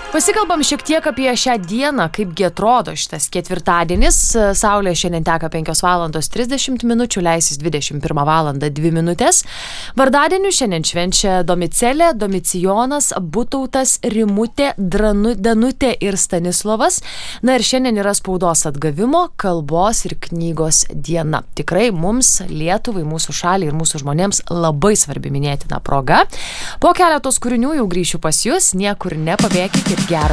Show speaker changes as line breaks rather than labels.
Pasikalbam šiek tiek apie šią dieną, kaipgi atrodo šitas ketvirtadienis. Saulė šiandien teka 5:30 minučių, leisis 21:02. Vardadienių šiandien švenčia Domicelė, Domicijonas, Butautas, Rimutė, Danutė ir Stanislovas. Na ir šiandien yra spaudos atgavimo, kalbos ir knygos diena. Tikrai mums, Lietuvai, mūsų šaliai ir mūsų žmonėms labai svarbi minėtina proga. Po keletos kūrinių jau grįšiu pas jūs, niekur nepabėkit ir gerą